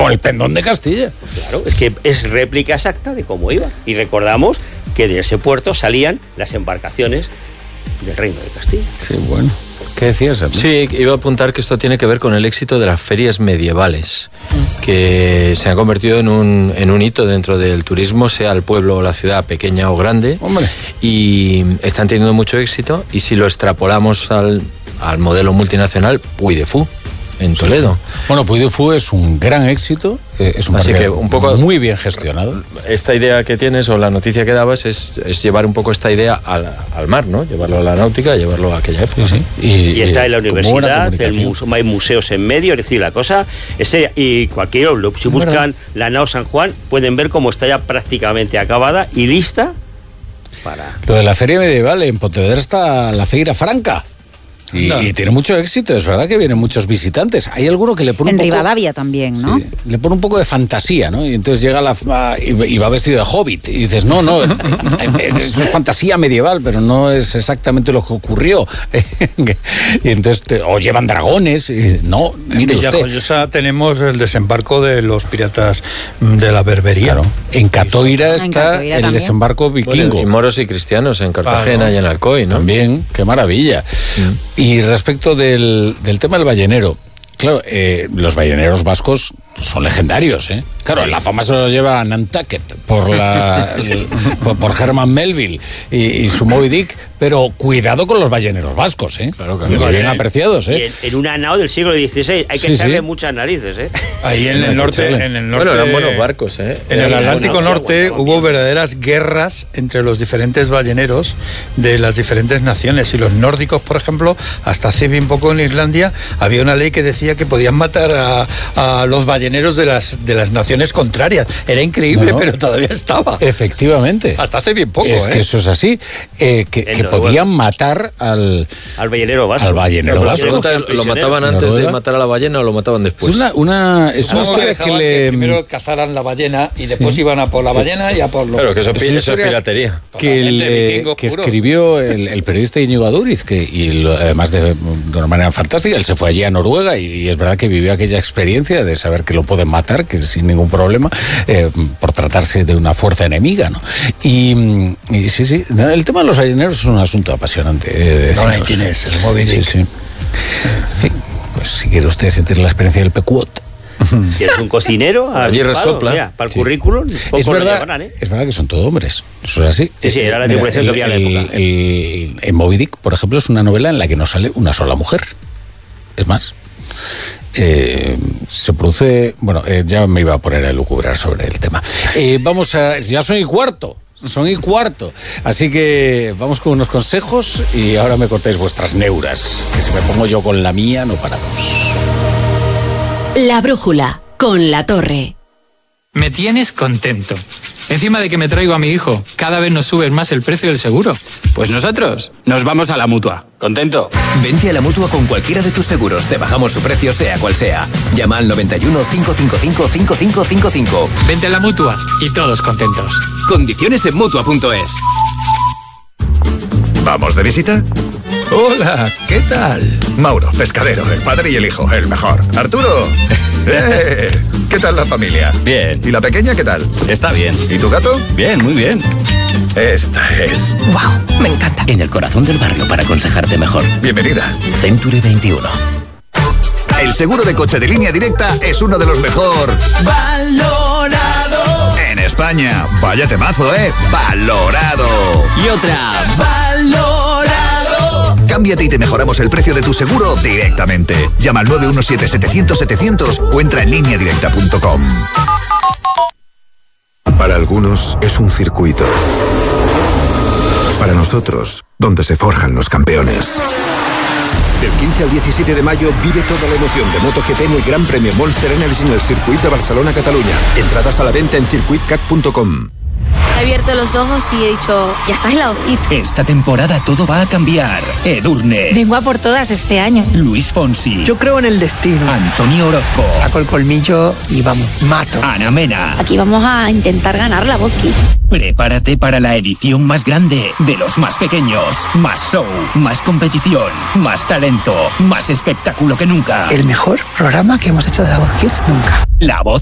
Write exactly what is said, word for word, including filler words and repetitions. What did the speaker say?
Con el pendón de Castilla. Claro, es que es réplica exacta de cómo iba. Y recordamos que de ese puerto salían las embarcaciones del Reino de Castilla. Qué bueno. ¿Qué decías, Antonio? Sí, iba a apuntar que esto tiene que ver con el éxito de las ferias medievales, que se han convertido en un, en un hito dentro del turismo, sea el pueblo o la ciudad pequeña o grande. Hombre. Y están teniendo mucho éxito, y si lo extrapolamos al, al modelo multinacional, Puy de Fou, en Toledo. Sí. Bueno, Puy de Fou es un gran éxito, es un Así parque que un poco muy bien gestionado. Esta idea que tienes, o la noticia que dabas, es, es llevar un poco esta idea al, al mar, ¿no? Llevarlo a la náutica, llevarlo a aquella época. Sí, sí. Y, Y está en la como universidad, el museo, hay museos en medio, es decir, la cosa, ese, y cualquiera, si buscan la nao San Juan, pueden ver cómo está ya prácticamente acabada y lista para... Lo de la feria medieval, en Pontevedra está la Feira Franca. Y, y tiene mucho éxito, es verdad que vienen muchos visitantes. Hay alguno que le pone en un poco... En Rivadavia también, ¿no? Sí, le pone un poco de fantasía, ¿no? Y entonces llega la... y va vestido de hobbit. Y dices, no, no, eso es fantasía medieval, pero no es exactamente lo que ocurrió. Y entonces, te, o llevan dragones. Y, no, mire en usted. Villajoyosa tenemos el desembarco de los piratas de la Berbería. Claro. En Catoira está en Catoira el también. desembarco vikingo. Bueno, y moros y cristianos en Cartagena, claro, y en Alcoy, ¿no? También, qué maravilla. Mm. Y respecto del, del tema del ballenero, claro, eh, los balleneros vascos son legendarios, ¿eh? Claro, la fama se los lleva Nantucket por la el, por, por Herman Melville y, y su Moby Dick, pero cuidado con los balleneros vascos, ¿eh? Claro, claro. Muy bien apreciados, ¿eh? En, en una nao del siglo dieciséis hay que sí, echarle sí. muchas narices, ¿eh? Ahí en el norte, en el norte, bueno, eran buenos barcos, ¿eh? En el Atlántico bueno, Norte bueno, hubo bien. verdaderas guerras entre los diferentes balleneros de las diferentes naciones, y los nórdicos, por ejemplo, hasta hace bien poco en Islandia había una ley que decía que podían matar a, a los balleneros de las de las naciones contrarias. Era increíble, no, no. pero todavía estaba. Efectivamente. Hasta hace bien poco, Es ¿eh? que eso es así, eh, que, que podían matar al al ballenero vasco. Al ballenero Pero vasco. Pregunta, ¿lo mataban antes Noruega? de matar a la ballena o lo mataban después? Es una, una, es una no, historia que le... que primero cazaran la ballena y después sí. iban a por la ballena y a por lo... Claro, que eso es, es, eso es piratería. Que, el, que escribió el, el periodista Íñigo Aduriz, que y lo, además de, de una manera fantástica, él se fue allí a Noruega y, y es verdad que vivió aquella experiencia de saber que lo pueden matar, que sin ningún problema, eh, por tratarse de una fuerza enemiga, ¿no? Y, y sí, sí, el tema de los balleneros es un asunto apasionante. Eh, no, ahí tienes el móvil. Sí, sí. En fin, pues si quiere usted sentir la experiencia del Pecuot. ¿Quieres un cocinero? Allí resopla. Mira, para el sí. currículum, es verdad, llevan, ¿eh? Es verdad que son todos hombres. Eso es así. Sí, sí, era la tripulación que había en la época. El, el, el Moby Dick, por ejemplo, es una novela en la que no sale una sola mujer. Es más, eh, se produce... Bueno, eh, ya me iba a poner a elucubrar sobre el tema. Eh, vamos a... Ya son y cuarto. Son y cuarto. Así que vamos con unos consejos y ahora me cortáis vuestras neuras. Que si me pongo yo con la mía, no paramos. La brújula, con La Torre. Me tienes contento. Encima de que me traigo a mi hijo, cada vez nos subes más el precio del seguro. Pues nosotros nos vamos a la Mutua. ¿Contento? Vente a la Mutua con cualquiera de tus seguros. Te bajamos su precio sea cual sea. Llama al noventa y uno, cinco cinco cinco, cinco cinco cinco cinco. Vente a la Mutua y todos contentos. Condiciones en Mutua punto es. ¿Vamos de visita? Hola, ¿qué tal? Mauro, pescadero, el padre y el hijo, el mejor. Arturo, eh, ¿qué tal la familia? Bien. ¿Y la pequeña qué tal? Está bien. ¿Y tu gato? Bien, muy bien. Esta es... ¡Wow! Me encanta. En el corazón del barrio para aconsejarte mejor. Bienvenida. Century veintiuno. El seguro de coche de Línea Directa es uno de los mejor... ¡valorado! En España. Vaya temazo, ¿eh? ¡Valorado! Y otra... ¡valorado! Cámbiate y te mejoramos el precio de tu seguro directamente. Llama al nueve uno siete, setecientos, setecientos o entra en línea directa punto com. Para algunos es un circuito. Para nosotros, donde se forjan los campeones. Del quince al diecisiete de mayo vive toda la emoción de MotoGP en el Gran Premio Monster Energy en el Circuit de Barcelona-Cataluña. Entradas a la venta en circuit cat punto com. He abierto los ojos y he dicho, ya está helado. Esta temporada todo va a cambiar. Edurne. Vengo a por todas este año. Luis Fonsi. Yo creo en el destino. Antonio Orozco. Saco el colmillo y vamos, mato. Ana Mena. Aquí vamos a intentar ganar la Voz Kids. Prepárate para la edición más grande de los más pequeños. Más show, más competición, más talento, más espectáculo que nunca. El mejor programa que hemos hecho de la Voz Kids nunca. La Voz